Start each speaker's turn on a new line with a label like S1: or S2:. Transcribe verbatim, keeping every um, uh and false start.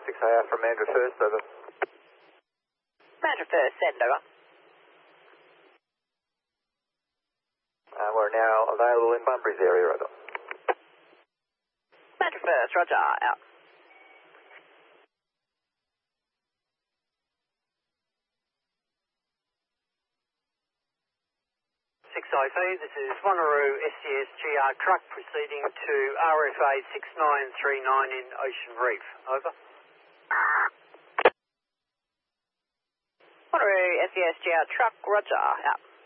S1: six A R from Mandra First, over.
S2: Mandra First, send over.
S1: Uh, we're now available in Bunbury's area, over.
S2: Mandra First, roger, out.
S3: six A V, this is Wanneroo S C S G R truck proceeding to R F A six nine three nine in Ocean Reef, over.
S2: Wanneroo S C S G R truck, roger, out.